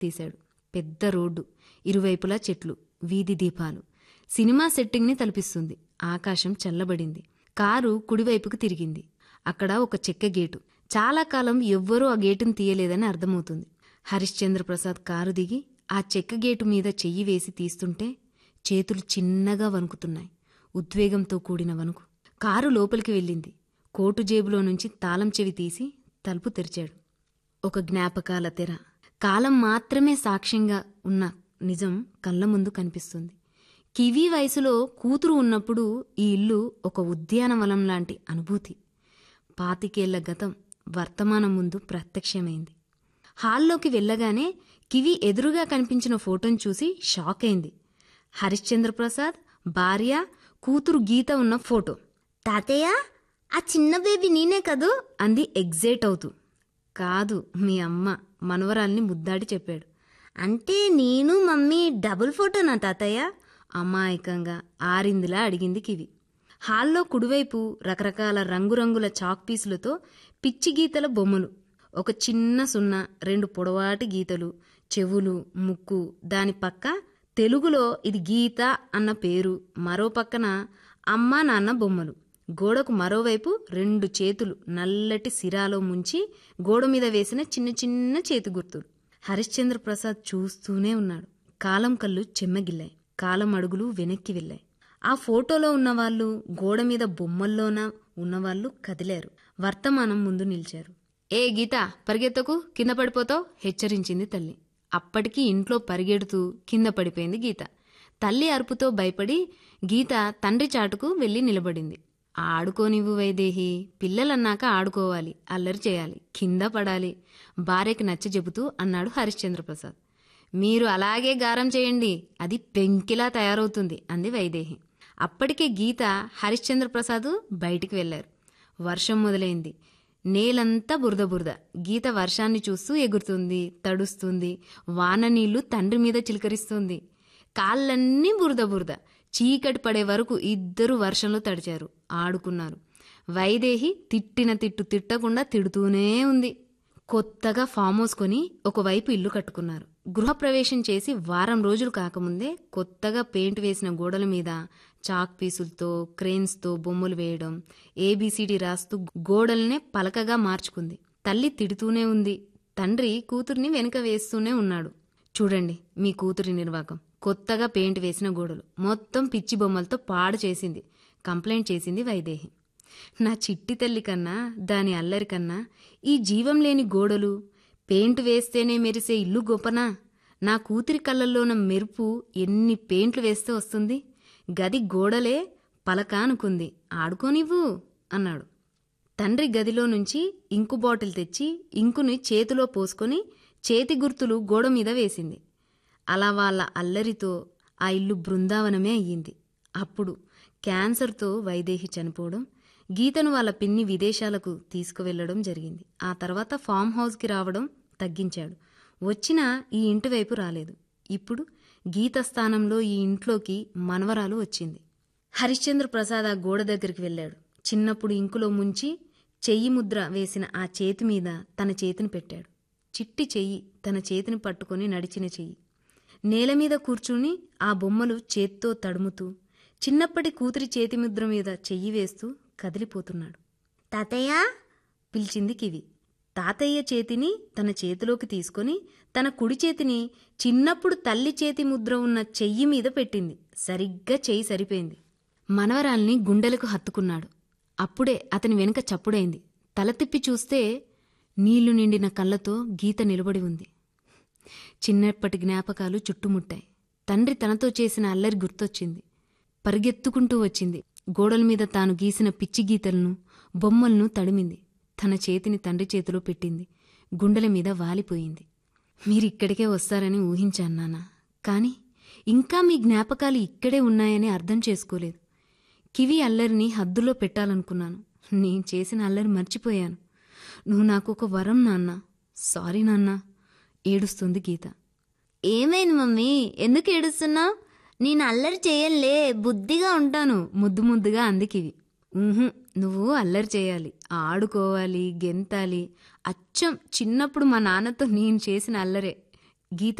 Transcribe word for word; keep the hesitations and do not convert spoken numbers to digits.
తీశాడు. పెద్ద రోడ్డు, ఇరువైపులా చెట్లు, వీధి దీపాలు. సినిమా సెట్టింగ్ని తలపిస్తుంది. ఆకాశం చల్లబడింది. కారు కుడివైపుకు తిరిగింది. అక్కడ ఒక చెక్క గేటు. చాలా కాలం ఎవ్వరూ ఆ గేటును తీయలేదని అర్థమవుతుంది. హరిశ్చంద్ర ప్రసాద్ కారు దిగి ఆ చెక్క గేటు మీద చెయ్యి వేసి తీస్తుంటే చేతులు చిన్నగా వణుకుతున్నాయి. ఉద్వేగంతో కూడిన వణుకు. కారు లోపలికి వెళ్ళింది. కోటు జేబులో నుంచి తాళం చెవి తీసి తలుపు తెరిచాడు. ఒక జ్ఞాపకాల తెర. కాలం మాత్రమే సాక్ష్యంగా ఉన్న నిజం కళ్ళ ముందు కనిపిస్తుంది. కివీ వయసులో కూతురు ఉన్నప్పుడు ఈ ఇల్లు ఒక ఉద్యానవనం లాంటి అనుభూతి. పాతికేళ్ల గతం వర్తమానం ముందు ప్రత్యక్షమైంది. హాల్లోకి వెళ్ళగానే కివి ఎదురుగా కనిపించిన ఫోటోను చూసి షాక్ అయింది. హరిశ్చంద్ర ప్రసాద్, భార్య, కూతురు గీత ఉన్న ఫోటో. తాతయ్య, ఆ చిన్న బేబీ నేనే కదూ అంది ఎగ్జైట్ అవుతూ. కాదు, మీ అమ్మ, మనవరాల్ని ముద్దాడి చెప్పాడు. అంటే నేను మమ్మీ డబుల్ ఫోటోనా తాతయ్య? అమాయకంగా ఆరిందిలా అడిగింది కివి. హాల్లో కుడివైపు రకరకాల రంగురంగుల చాక్ పీసులతో పిచ్చి గీతల బొమ్మలు. ఒక చిన్న సున్నా, రెండు పొడవాటి గీతలు, చెవులు, ముక్కు. దాని పక్క తెలుగులో ఇది గీత అన్న పేరు, మరో పక్కన అమ్మా నాన్న బొమ్మలు. గోడకు మరోవైపు రెండు చేతులు నల్లటి సిరాలో ముంచి గోడ మీద వేసిన చిన్న చిన్న చేతి గుర్తులు. హరిశ్చంద్ర ప్రసాద్ చూస్తూనే ఉన్నాడు. కాలం కళ్ళు చెమ్మగిల్లాయి. కాలం అడుగులు వెనక్కి వెళ్ళాయి. ఆ ఫోటోలో ఉన్నవాళ్లు, గోడ మీద బొమ్మల్లోన ఉన్నవాళ్లు కదిలారు. వర్తమానం ముందు నిలిచారు. ఏ గీత, పరిగెత్తకు, కింద పడిపోతావు హెచ్చరించింది తల్లి. అప్పటికి ఇంట్లో పరిగెడుతూ కింద పడిపోయింది గీత. తల్లి అరుపుతో భయపడి గీత తండ్రి చాటుకు వెళ్లి నిలబడింది. ఆడుకోనివ్వు వైదేహి, పిల్లలన్నాక ఆడుకోవాలి, అల్లరి చేయాలి, కింద పడాలి, భార్యకి నచ్చ చెబుతూ అన్నాడు హరిశ్చంద్ర ప్రసాద్. మీరు అలాగే గారం చేయండి, అది పెంకిలా తయారవుతుంది అంది వైదేహి. అప్పటికే గీత, హరిశ్చంద్ర ప్రసాద్ బయటికి వెళ్లారు. వర్షం మొదలైంది. నేలంతా బురద బురద. గీత వర్షాన్ని చూస్తూ ఎగురుతుంది, తడుస్తుంది. వాన నీళ్లు తండ్రి మీద చిలకరిస్తుంది. కాళ్ళన్నీ బురద బురద. చీకటి పడే వరకు ఇద్దరు వర్షంలో తడిచారు, ఆడుకున్నారు. వైదేహి తిట్టిన తిట్టు తిట్టకుండా తిడుతూనే ఉంది. కొత్తగా ఫామ్ హౌస్ కొని ఒకవైపు ఇల్లు కట్టుకున్నారు. గృహప్రవేశం చేసి వారం రోజులు కాకముందే కొత్తగా పెయింట్ వేసిన గోడల మీద చాక్ పీసులతో, క్రేన్స్తో బొమ్మలు వేయడం, ఏబీసీడీ రాస్తూ గోడల్నే పలకగా మార్చుకుంది. తల్లి తిడుతూనే ఉంది. తండ్రి కూతుర్ని వెనుక వేస్తూనే ఉన్నాడు. చూడండి మీ కూతురి నిర్వాకం. కొత్తగా పెయింట్ వేసిన గోడలు మొత్తం పిచ్చి బొమ్మలతో పాడు చేసింది, కంప్లైంట్ చేసింది వైదేహి. నా చిట్టి తల్లి కన్నా, దాని అల్లరి కన్నా ఈ జీవం లేని గోడలు, పెయింట్ వేస్తేనే మెరిసే ఇల్లు గొప్పనా? నా కూతురి కళ్ళల్లోన మెరుపు ఎన్ని పెయింట్లు వేస్తే వస్తుంది? గది గోడలే పలక అనుకుంది, ఆడుకోనివ్వు అన్నాడు. తండ్రి గదిలో నుంచి ఇంకు బాటిల్ తెచ్చి ఇంకుని చేతిలో పోసుకొని చేతి గుర్తులు గోడ మీద వేసింది. అలా వాళ్ళ అల్లరితో ఆ ఇల్లు బృందావనమే అయ్యింది. అప్పుడు క్యాన్సర్తో వైదేహి చనిపోవడం, గీతను వాళ్ళ పిన్ని విదేశాలకు తీసుకువెళ్లడం జరిగింది. ఆ తర్వాత ఫామ్ హౌస్కి రావడం తగ్గించాడు. వచ్చినా ఈ ఇంటి వైపు రాలేదు. ఇప్పుడు గీత స్థానంలో ఈ ఇంట్లోకి మనవరాలు వచ్చింది. హరిశ్చంద్ర ప్రసాద్ ఆ గోడ దగ్గరికి వెళ్ళాడు. చిన్నప్పుడు ఇంకులో ముంచి చెయ్యి ముద్ర వేసిన ఆ చేతి మీద తన చేతిని పెట్టాడు. చిట్టి చెయ్యి, తన చేతిని పట్టుకొని నడిచిన చెయ్యి. నేల మీద కూర్చుని ఆ బొమ్మలు చేత్తో తడుముతూ చిన్నప్పటి కూతురి చేతి ముద్ర మీద చెయ్యి వేస్తూ కదిలిపోతున్నాడు. తాతయ్య పిలిచింది కివి. తాతయ్య చేతిని తన చేతిలోకి తీసుకొని తన కుడి చేతిని చిన్నప్పుడు తల్లి చేతి ముద్ర ఉన్న చెయ్యి మీద పెట్టింది. సరిగ్గా చెయ్యి సరిపోయింది. మనవరాల్ని గుండెలకు హత్తుకున్నాడు. అప్పుడే అతని వెనుక చప్పుడైంది. తల తిప్పి చూస్తే నీళ్లు నిండిన కళ్ళతో గీత నిలబడి ఉంది. చిన్నప్పటి జ్ఞాపకాలు చుట్టుముట్టాయి. తండ్రి తనతో చేసిన అల్లరి గుర్తొచ్చింది. పరిగెత్తుకుంటూ వచ్చింది. గోడల మీద తాను గీసిన పిచ్చి గీతలను, బొమ్మలను తడిమింది. తన చేతిని తండ్రి చేతిలో పెట్టింది. గుండెల మీద వాలిపోయింది. మీరిక్కడికే వస్తారని ఊహించాను నాన్న, కానీ ఇంకా మీ జ్ఞాపకాలు ఇక్కడే ఉన్నాయని అర్థం చేసుకోలేదు. కివి అల్లరిని హద్దులో పెట్టాలనుకున్నాను. నేను చేసిన అల్లరి మర్చిపోయాను. నువ్వు నాకు ఒక వరం నాన్న. సారీ నాన్న ఏడుస్తుంది గీత. ఏమైంది మమ్మీ, ఎందుకు ఏడుస్తున్నావు? నేను అల్లరి చేయనులే, బుద్ధిగా ఉంటాను ముద్దు ముద్దుగా అంది కివి. ఊహు, నువ్వు అల్లరి చేయాలి, ఆడుకోవాలి, గెంతాలి. అచ్చం చిన్నప్పుడు మా నాన్నతో నేను చేసిన అల్లరే. గీత